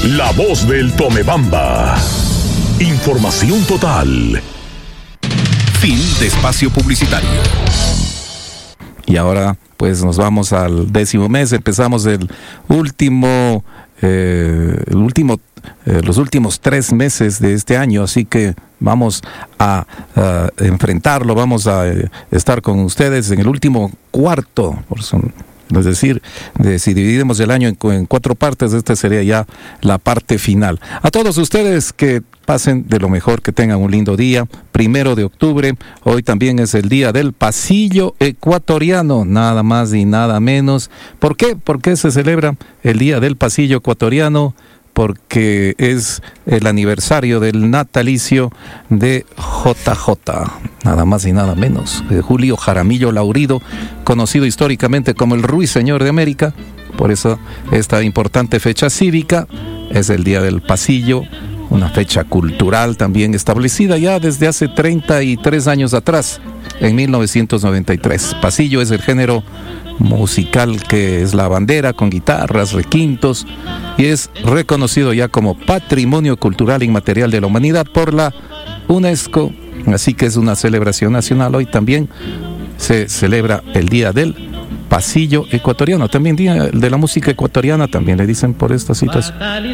La voz del Tomebamba. Información total. Fin de espacio publicitario. Y ahora pues nos vamos al 10º mes. Empezamos los últimos 3 meses de este año, así que vamos a enfrentarlo, vamos a estar con ustedes en el último cuarto, es decir, si dividimos el año en 4 partes, esta sería ya la parte final. A todos ustedes que pasen de lo mejor, que tengan un lindo día. 1 de octubre, hoy también es el día del pasillo ecuatoriano, nada más y nada menos. ¿Por qué? ¿Por qué se celebra el día del pasillo ecuatoriano? Porque es el aniversario del natalicio de JJ, nada más y nada menos, de Julio Jaramillo Laurido, conocido históricamente como el Ruiseñor de América. Por eso esta importante fecha cívica es el Día del Pasillo, una fecha cultural también establecida ya desde hace 33 años atrás, en 1993. Pasillo es el género musical que es la bandera con guitarras, requintos, y es reconocido ya como Patrimonio Cultural Inmaterial de la Humanidad por la UNESCO, así que es una celebración nacional. Hoy también se celebra el Día del Pasillo Ecuatoriano, también Día de la Música Ecuatoriana, también le dicen por esta situación.